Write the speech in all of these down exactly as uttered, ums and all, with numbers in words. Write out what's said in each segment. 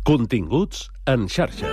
Continguts en xarxa.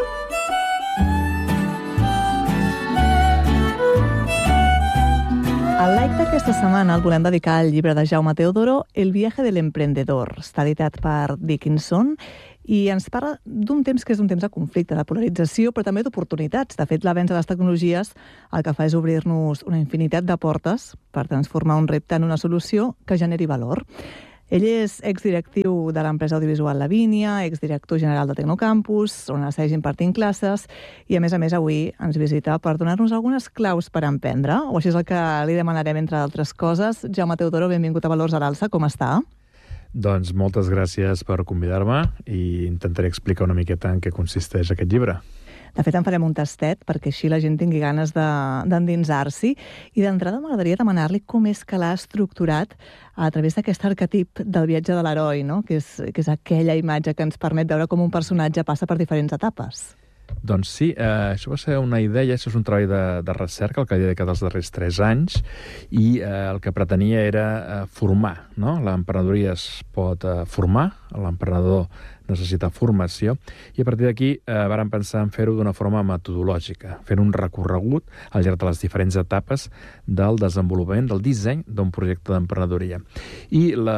El like d'aquesta setmana el volem dedicar al llibre de Jaume Teodoro, El viaje del emprendedor. Està editat per Dickinson i ens parla d'un temps que és un temps de conflicte, de polarització, però també d'oportunitats. De fet, l'avenç de les tecnologies el que fa és obrir-nos una infinitat de portes per transformar un repte en una solució que generi valor. Ell és exdirectiu de l'empresa audiovisual Lavínia, exdirector general de Tecnocampus, on segueix impartint classes, i a més a més avui ens visita per donar-nos algunes claus per emprendre, o així és el que li demanarem, entre altres coses. Jaume Teodoro, benvingut a Valors a l'Alça, com està? Doncs moltes gràcies per convidar-me i intentaré explicar una miqueta en què consisteix aquest llibre. De fet, en farem un tastet perquè així la gent tingui ganes de, d'endinsar-s'hi. I d'entrada m'agradaria demanar-li com és que l'ha estructurat a través d'aquest arquetip del viatge de l'heroi, no? que, és, que és aquella imatge que ens permet veure com un personatge passa per diferents etapes. Doncs sí, eh, això va ser una idea, això és un treball de, de recerca, el que he dedicat els darrers tres anys, i eh, el que pretenia era eh, formar, no? L'emprenedoria es pot eh, formar, l'emprenedor necessita formació, i a partir d'aquí eh, vàrem pensar en fer-ho d'una forma metodològica, fent un recorregut al llarg de les diferents etapes del desenvolupament, del disseny d'un projecte d'emprenedoria. I la...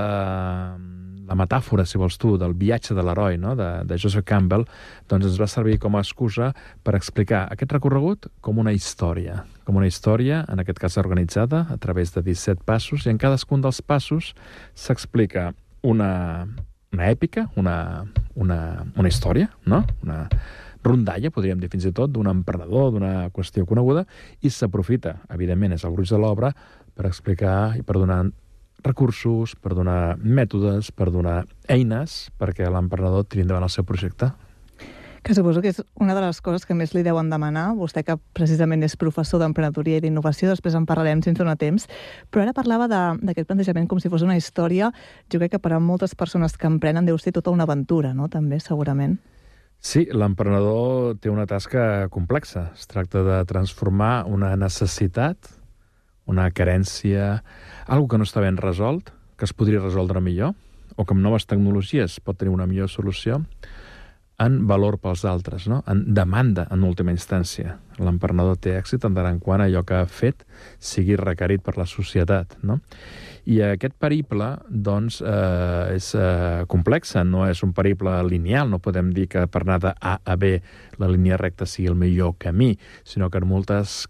la metàfora, si vols tu, del viatge de l'heroi, no? de, de Joseph Campbell, doncs ens va servir com a excusa per explicar aquest recorregut com una història. Com una història, en aquest cas organitzada, a través de disset passos, i en cadascun dels passos s'explica una, una èpica, una, una, una història, no? Una rondalla, podríem dir fins i tot, d'un emprenedor, d'una qüestió coneguda, i s'aprofita, evidentment, és el gruix de l'obra, per explicar i per donar recursos, per donar mètodes, per donar eines perquè l'emprenedor tiri endavant el seu projecte. Que suposo que és una de les coses que més li deuen demanar, vostè que precisament és professor d'emprenedoria i d'innovació, després en parlarem sense donar temps, però ara parlava de, d'aquest plantejament com si fos una història. Jo crec que per a moltes persones que emprenen deu ser tota una aventura, no?, també, segurament. Sí, l'emprenedor té una tasca complexa. Es tracta de transformar una necessitat, una carència, algo que no està ben resolt, que es podria resoldre millor, o que amb noves tecnologies pot tenir una millor solució, en valor pels altres, no? En demanda, en última instància. L'emprenedor té èxit en tant en quant allò que ha fet sigui requerit per la societat, no? I aquest periple, doncs, eh, és eh, complex, no és un periple lineal, no podem dir que per anar de A a B la línia recta sigui el millor camí, sinó que en moltes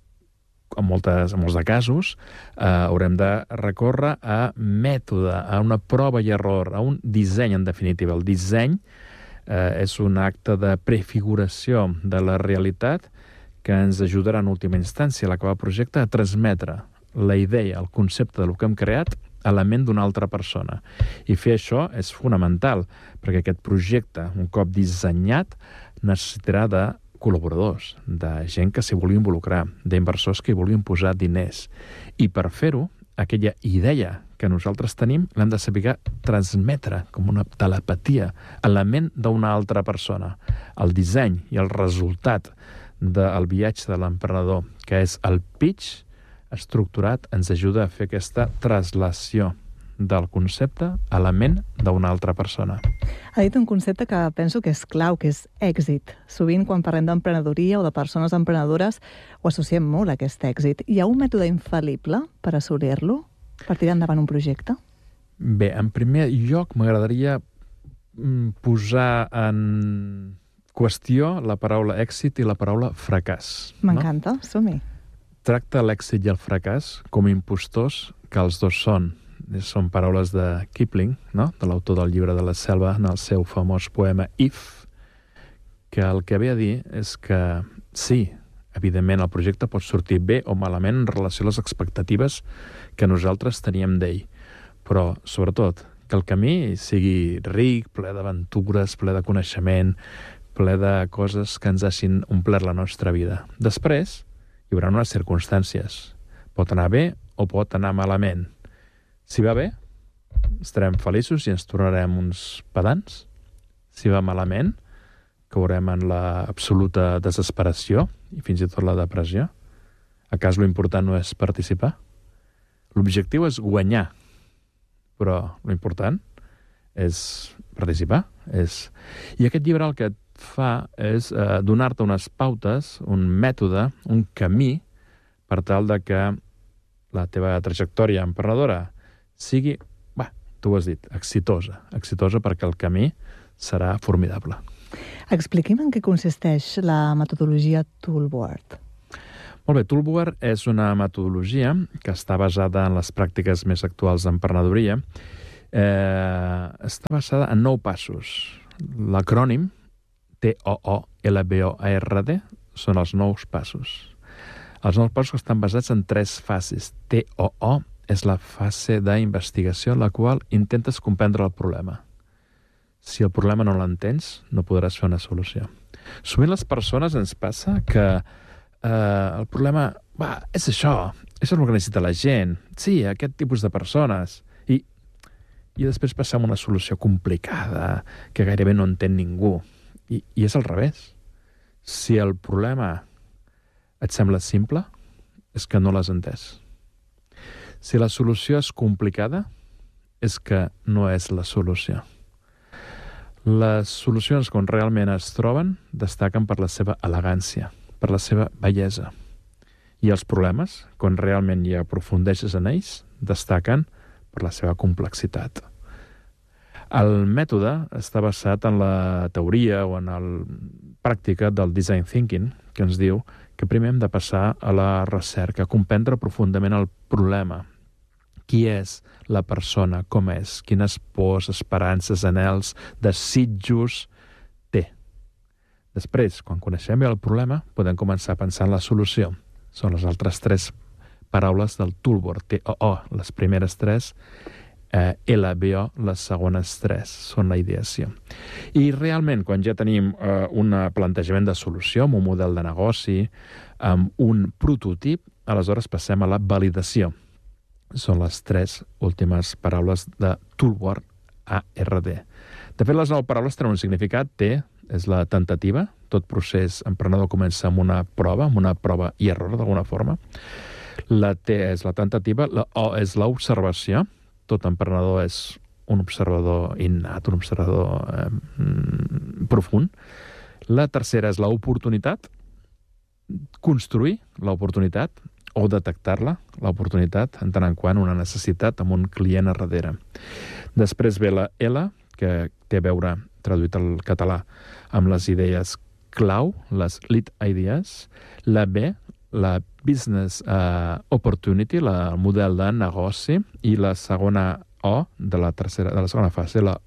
en, moltes, en molts de casos, eh, haurem de recórrer a mètode, a una prova i error, a un disseny, en definitiva. El disseny eh, és un acte de prefiguració de la realitat que ens ajudarà en última instància a l'acabar el projecte a transmetre la idea, el concepte del que hem creat a la ment d'una altra persona. I fer això és fonamental, perquè aquest projecte, un cop dissenyat, necessitarà de col·laboradors, de gent que s'hi vulgui involucrar, d'inversors que hi vulguin posar diners. I per fer-ho, aquella idea que nosaltres tenim l'hem de saber transmetre com una telepatia a la ment d'una altra persona. El disseny i el resultat del viatge de l'emprenedor, que és el pitch estructurat, ens ajuda a fer aquesta translació del concepte a la ment d'una altra persona. Ha dit un concepte que penso que és clau, que és èxit. Sovint, quan parlem d'emprenedoria o de persones emprenedores, ho associem molt a aquest èxit. Hi ha un mètode infal·lible per assolir-lo, per tirar endavant un projecte? Bé, en primer lloc m'agradaria posar en qüestió la paraula èxit i la paraula fracàs. M'encanta, no? Som-hi. Tracta l'èxit i el fracàs com impostors, que els dos són. Són paraules de Kipling, no? De l'autor del llibre de la selva, en el seu famós poema If, que el que ve a dir és que sí, evidentment el projecte pot sortir bé o malament en relació a les expectatives que nosaltres teníem d'ell, però sobretot que el camí sigui ric, ple d'aventures, ple de coneixement, ple de coses que ens hagin omplert la nostra vida. Després hi haurà unes circumstàncies. Pot anar bé o pot anar malament. Si va bé, estarem feliços i ens tornarem uns pedants. Si va malament, caurem en l'absoluta desesperació i fins i tot la depressió. A cas l'important no és participar? L'objectiu és guanyar, però l'important és participar. És... I aquest llibre el que et fa és eh, donar-te unes pautes, un mètode, un camí, per tal de que la teva trajectòria emprenedora sigui, bah, tu ho has dit, exitosa. Exitosa perquè el camí serà formidable. Expliqui'm en què consisteix la metodologia Toolboard. Molt bé, Toolboard és una metodologia que està basada en les pràctiques més actuals d'emprenedoria. Eh, està basada en nou passos. L'acrònim T O O L B O A R D són els nous passos. Els nous passos estan basats en tres fases. T O O és la fase d'investigació en la qual intentes comprendre el problema. Si el problema no l'entens, no podràs fer una solució. Sovint les persones ens passa que eh, el problema, va, és això, això és el que necessita la gent, sí, aquest tipus de persones, i, i després passam una solució complicada que gairebé no entén ningú. I, I és al revés. Si el problema et sembla simple, és que no l'has entès. Si la solució és complicada, és que no és la solució. Les solucions, quan realment es troben, destaquen per la seva elegància, per la seva bellesa. I els problemes, quan realment hi aprofundeixes en ells, destaquen per la seva complexitat. El mètode està basat en la teoria o en la pràctica del design thinking, que ens diu que primer hem de passar a la recerca, a comprendre profundament el problema. Qui és la persona, com és, quines pors, esperances, anhels, desitjos té. Després, quan coneixem bé el problema, podem començar a pensar en la solució. Són les altres tres paraules del Toolboard, T O O, les primeres tres, eh, L B O, les segones tres, són la ideació. I realment, quan ja tenim eh, un plantejament de solució, amb un model de negoci, amb un prototip, aleshores passem a la validació. Són les tres últimes paraules de Toolboard, A R D. De fet, les nou paraules tenen un significat. T és la tentativa. Tot procés emprenedor comença amb una prova, amb una prova i error, d'alguna forma. La T és la tentativa. La O és l'observació. Tot emprenedor és un observador innat, un observador eh, profund. La tercera és l'oportunitat. Construir l'oportunitat o detectar-la, l'oportunitat, en tant en quant una necessitat amb un client a darrere. Després ve la L, que té a veure, traduït al català, amb les idees clau, les lead ideas. La B, la business uh, opportunity, la, el model de negoci. I la segona O, de la, tercera, de la segona fase, la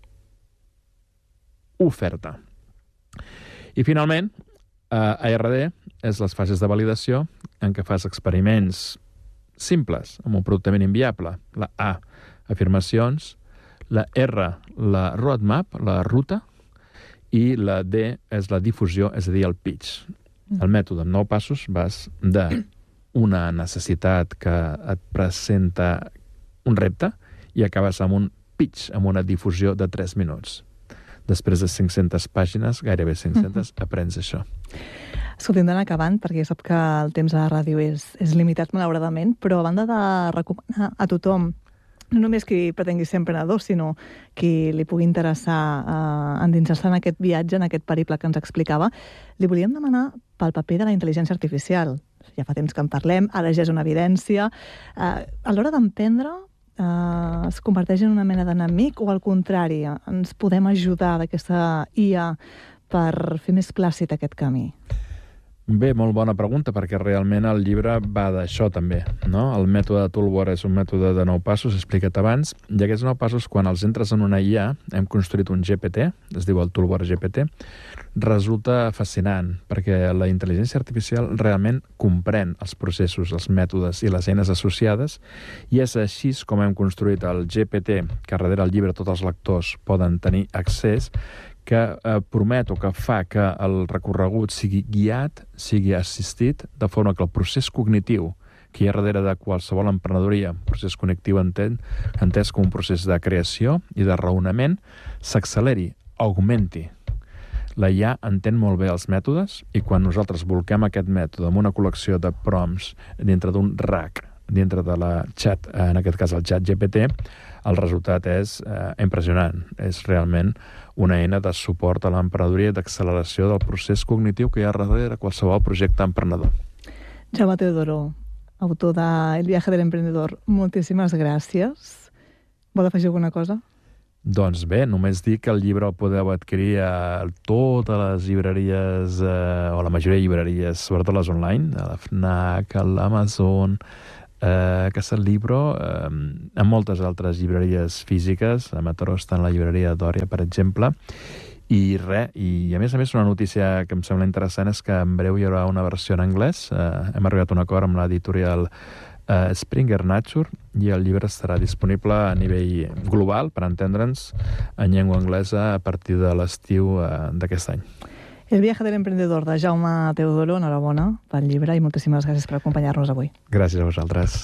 oferta. I finalment, uh, A R D és les fases de validació en què fas experiments simples, amb un producte mínim viable. La A, afirmacions. La R, la roadmap, la ruta. I la D és la difusió, és a dir, el pitch. El mètode, en nou passos, vas d'una necessitat que et presenta un repte i acabes amb un pitch, amb una difusió de tres minuts. Després de cinc-centes pàgines, gairebé cinc-centes, aprens això. Escolti, hem d'anar acabant, perquè sap que el temps a la ràdio és, és limitat, malauradament, però a banda de recomanar a tothom, no només qui pretengui ser emprenedor, sinó qui li pugui interessar eh, endinsar-se en aquest viatge, en aquest periple que ens explicava, li volíem demanar pel paper de la intel·ligència artificial. Ja fa temps que en parlem, ara ja és una evidència. Eh, a l'hora d'emprendre, eh, es converteix en una mena d'enemic o al contrari, ens podem ajudar d'aquesta I A per fer més plàcid aquest camí? Bé, molt bona pregunta, perquè realment el llibre va d'això també, no? El mètode de Toolboard és un mètode de nou passos, explicat abans, i aquests nou passos, quan els entres en una I A, hem construït un G P T, es diu el Toolboard G P T, resulta fascinant, perquè la intel·ligència artificial realment comprèn els processos, els mètodes i les eines associades, i és així com hem construït el G P T, que darrere el llibre tots els lectors poden tenir accés, que eh, promet o que fa que el recorregut sigui guiat, sigui assistit, de forma que el procés cognitiu que hi ha darrere de qualsevol emprenedoria, procés cognitiu entén, entès com un procés de creació i de raonament, s'acceleri, augmenti. La I A entén molt bé els mètodes i quan nosaltres volquem aquest mètode amb una col·lecció de prompts dintre d'un rack dintre de la xat, en aquest cas el xat G P T, el resultat és eh, impressionant. És realment una eina de suport a l'emprenedoria i d'acceleració del procés cognitiu que hi ha darrere de qualsevol projecte emprenedor. Jaume Teodoro, autor de El viaje del emprendedor, moltíssimes gràcies. Vol afegir alguna cosa? Doncs bé, només dir que el llibre el podeu adquirir a totes les llibreries, eh, o la majoria de llibreries, sobretot les online, a la FNAC, a l'Amazon, eh, Casa del Libro, eh, en moltes altres llibreries físiques. A Mataró està en la llibreria Dòria, per exemple. I res, i a més a més una notícia que em sembla interessant és que en breu hi haurà una versió en anglès. Eh, hem arribat a un acord amb l'editorial Uh, Springer Nature, i el llibre estarà disponible a nivell global, per entendre'ns, en llengua anglesa a partir de l'estiu uh, d'aquest any. El viaje del emprendedor de Jaume Teodoro, enhorabona pel llibre i moltíssimes gràcies per acompanyar-nos avui. Gràcies a vosaltres.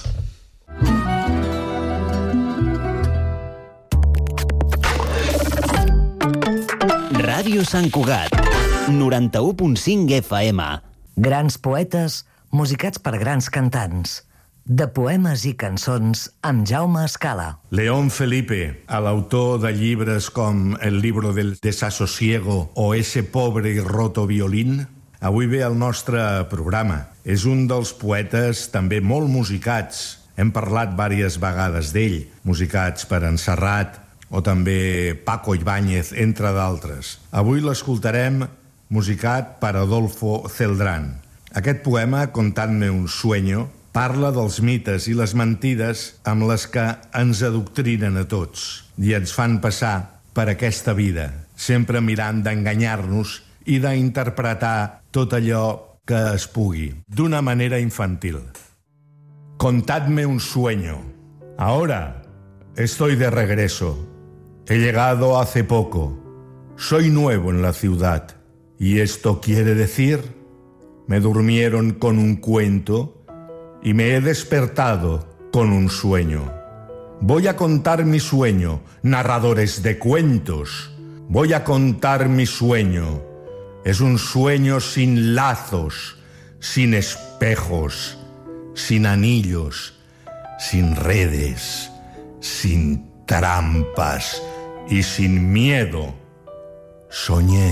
Ràdio Sant Cugat, noranta-u punt cinc F M. Grans poetes musicats per grans cantants. De poemes i cançons amb Jaume Escala. León Felipe, a l'autor de llibres com El libro del desasosiego o Ese pobre y roto violín, avui ve al nostre programa. És un dels poetes també molt musicats. Hem parlat diverses vegades d'ell, musicats per en Serrat o també Paco Ibáñez, entre d'altres. Avui l'escoltarem musicat per Adolfo Celdrán. Aquest poema, Contadme un sueño, parla dels mites i les mentides amb les que ens adoctrinen a tots i ens fan passar per aquesta vida, sempre mirant d'enganyar-nos i d'interpretar tot allò que es pugui, d'una manera infantil. Contadme un sueño. Ahora estoy de regreso. He llegado hace poco. Soy nuevo en la ciudad. ¿Y esto quiere decir? Me durmieron con un cuento y me he despertado con un sueño. Voy a contar mi sueño, narradores de cuentos. Voy a contar mi sueño. Es un sueño sin lazos, sin espejos, sin anillos, sin redes, sin trampas y sin miedo. Soñé,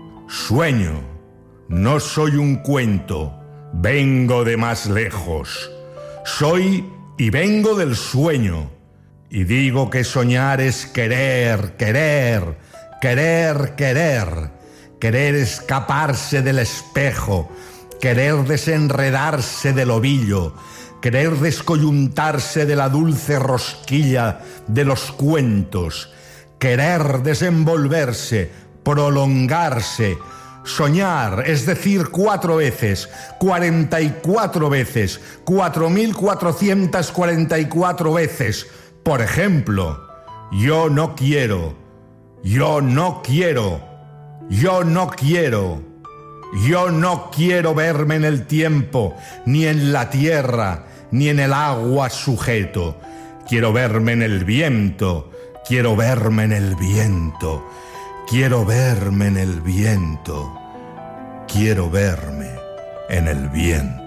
sueño, no soy un cuento. Vengo de más lejos. Soy y vengo del sueño. Y digo que soñar es querer, querer, querer, querer. Querer escaparse del espejo. Querer desenredarse del ovillo. Querer descoyuntarse de la dulce rosquilla de los cuentos. Querer desenvolverse, prolongarse. Soñar, es decir, cuatro veces, cuarenta y cuatro veces, cuatro mil cuatrocientas cuarenta y cuatro veces. Por ejemplo, yo no quiero, yo no quiero, yo no quiero, yo no quiero verme en el tiempo, ni en la tierra, ni en el agua sujeto. Quiero verme en el viento, quiero verme en el viento. Quiero verme en el viento, quiero verme en el viento.